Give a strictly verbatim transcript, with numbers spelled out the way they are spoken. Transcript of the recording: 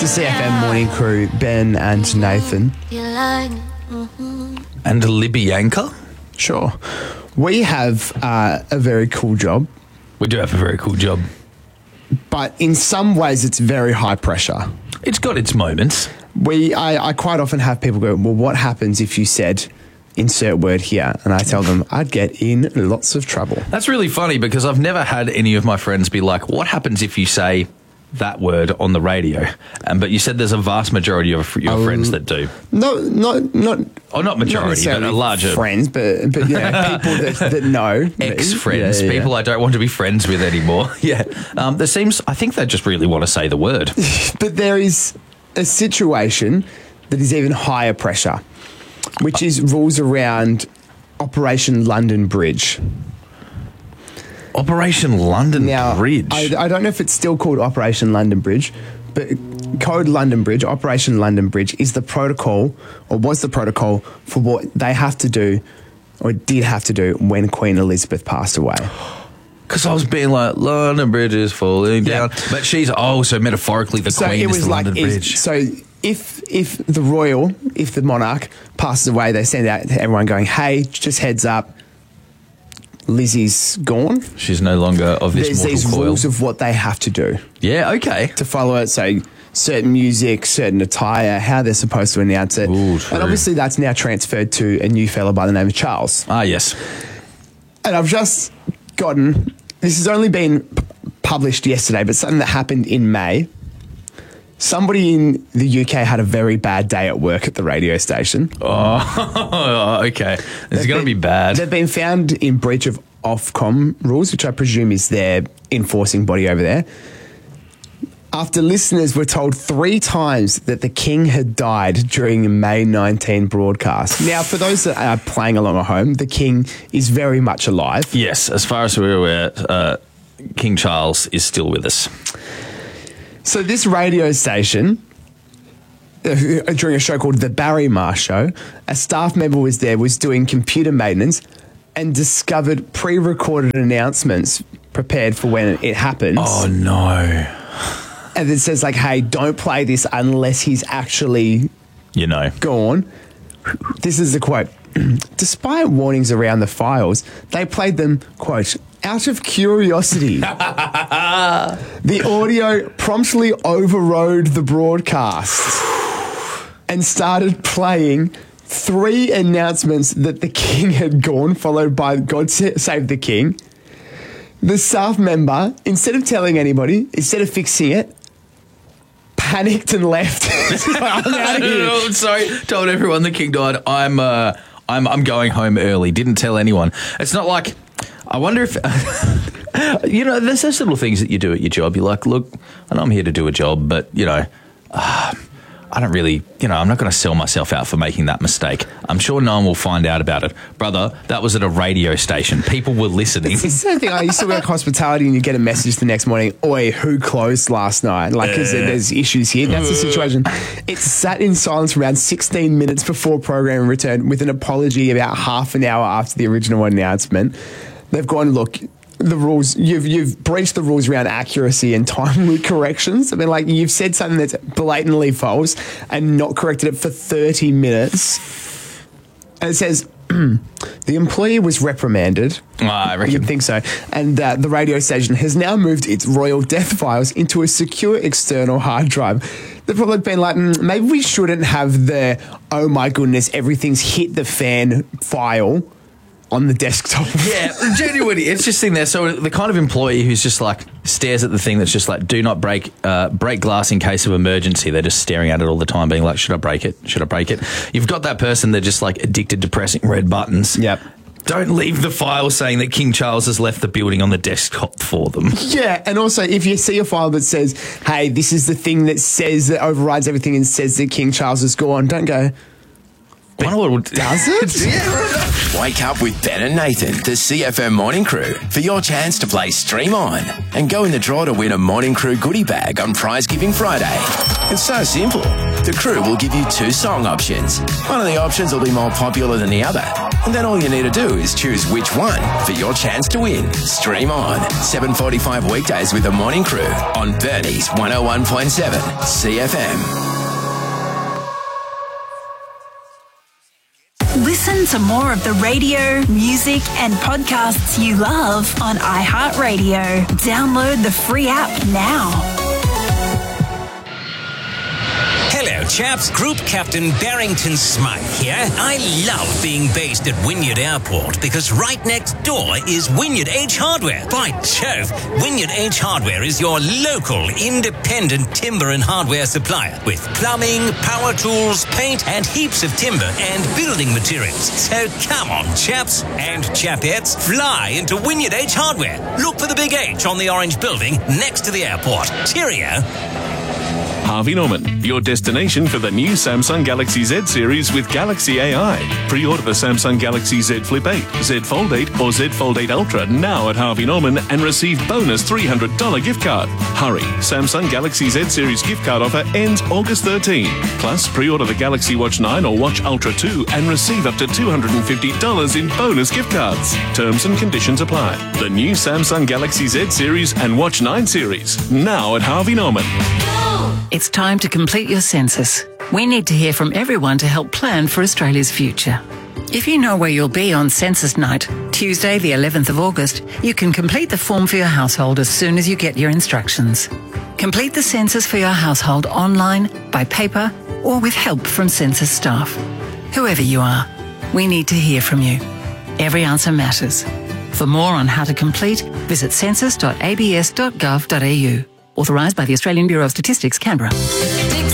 the C F M morning crew, Ben and Nathan. And Libby Yanker. Sure. We have uh, a very cool job. We do have a very cool job. But in some ways, it's very high pressure. It's got its moments. We, I, I quite often have people go, well, what happens if you said insert word here? And I tell them, I'd get in lots of trouble. That's really funny because I've never had any of my friends be like, what happens if you say that word on the radio? Um, but you said there's a vast majority of your um, friends that do. No, not not. Oh, not majority, not but a larger friends, but but you know, people that, that know ex-friends, yeah, yeah. people I don't want to be friends with anymore. Yeah, um, there seems. I think they just really want to say the word. But there is a situation that is even higher pressure, which is rules around Operation London Bridge. Operation London now, Bridge. I, I don't know if it's still called Operation London Bridge, but Code London Bridge, Operation London Bridge, is the protocol, or was the protocol, for what they have to do, or did have to do, when Queen Elizabeth passed away. Because I was being like, London Bridge is falling down. Yeah. But she's, oh, so metaphorically, the so Queen it was is the like, London Bridge. So if if the royal, if the monarch passes away, they send out to everyone going, hey, just heads up, Lizzie's gone. She's no longer of this There's mortal these coil. rules of what they have to do. Yeah, okay. To follow it, so certain music, certain attire, how they're supposed to announce it. Ooh, true. And obviously that's now transferred to a new fella by the name of Charles. Ah, yes. And I've just gotten, this has only been p- published yesterday, but something that happened in May. Somebody in the U K had a very bad day at work at the radio station. Oh, okay. It's going to be bad. They've been found in breach of Ofcom rules, which I presume is their enforcing body over there, after listeners were told three times that the King had died during a May nineteenth broadcast. Now, for those that are playing along at home, the King is very much alive. Yes, as far as we're aware, uh, King Charles is still with us. So this radio station, uh, during a show called The Barry Marsh Show, a staff member was there, was doing computer maintenance and discovered pre-recorded announcements prepared for when it happens. Oh, no. And it says, like, hey, don't play this unless he's actually, you know, gone. This is a quote. Despite warnings around the files, they played them, quote, out of curiosity. The audio promptly overrode the broadcast and started playing three announcements that the King had gone, followed by God Save the King. The staff member, instead of telling anybody, instead of fixing it, panicked and left. I'm out of here. I'm sorry. Told everyone the King died. I'm, uh, I'm, I'm going home early. Didn't tell anyone. It's not like, I wonder if, you know, there's those little things that you do at your job. You're like, look, I know I'm here to do a job, but, you know, uh, I don't really, you know, I'm not going to sell myself out for making that mistake. I'm sure no one will find out about it. Brother, that was at a radio station. People were listening. It's the same thing. I used to work hospitality and you get a message the next morning, oi, who closed last night? Like, uh, there's issues here. That's the situation. It sat in silence for around sixteen minutes before programming returned with an apology about half an hour after the original announcement. They've gone, look, the rules, you've you've breached the rules around accuracy and timely corrections. I mean, like, you've said something that's blatantly false and not corrected it for thirty minutes. And it says, the employee was reprimanded. Oh, I reckon. You'd think so. And uh, the radio station has now moved its royal death files into a secure external hard drive. They've probably been like, mm, maybe we shouldn't have the, oh my goodness, everything's hit the fan file on the desktop. Yeah, genuinely, it's just sitting there. So the kind of employee who's just like stares at the thing that's just like, do not break uh, break glass in case of emergency. They're just staring at it all the time, being like, should I break it? Should I break it? You've got that person that's just like addicted to pressing red buttons. Yep. Don't leave the file saying that King Charles has left the building on the desktop for them. Yeah, and also if you see a file that says, hey, this is the thing that says, that overrides everything and says that King Charles is gone, don't go, Would, does it? Yeah. Wake up with Ben and Nathan, the C F M Morning Crew, for your chance to play Stream On and go in the draw to win a Morning Crew goodie bag on Prize Giving Friday. It's so simple. The crew will give you two song options. One of the options will be more popular than the other. And then all you need to do is choose which one for your chance to win. Stream on. seven forty-five weekdays with the Morning Crew on Bernie's one oh one point seven C F M. Listen to more of the radio, music, and podcasts you love on iHeartRadio. Download the free app now. Hello, chaps. Group Captain Barrington Smythe here. I love being based at Wynyard Airport because right next door is Wynyard H Hardware. By Jove, Wynyard H Hardware is your local independent timber and hardware supplier with plumbing, power tools, paint, and heaps of timber and building materials. So come on, chaps and chapettes, fly into Wynyard H Hardware. Look for the big H on the orange building next to the airport. Cheerio. Harvey Norman, your destination for the new Samsung Galaxy Z series with Galaxy A I. Pre-order the Samsung Galaxy Z Flip eight, Z Fold eight or Z Fold eight Ultra now at Harvey Norman and receive bonus three hundred dollars gift card. Hurry, Samsung Galaxy Z series gift card offer ends August thirteenth. Plus, pre-order the Galaxy Watch nine or Watch Ultra two and receive up to two hundred fifty dollars in bonus gift cards. Terms and conditions apply. The new Samsung Galaxy Z series and Watch nine series now at Harvey Norman. It's time to complete your census. We need to hear from everyone to help plan for Australia's future. If you know where you'll be on census night, Tuesday the eleventh of August, you can complete the form for your household as soon as you get your instructions. Complete the census for your household online, by paper, or with help from census staff. Whoever you are, we need to hear from you. Every answer matters. For more on how to complete, visit census dot a b s dot gov dot a u. Authorised by the Australian Bureau of Statistics, Canberra.